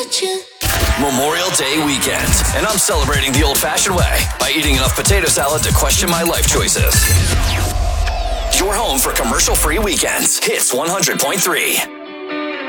Memorial Day weekend, and I'm celebrating the old-fashioned way by eating enough potato salad to question my life choices. Your home for commercial-free weekends. Hits 100.3.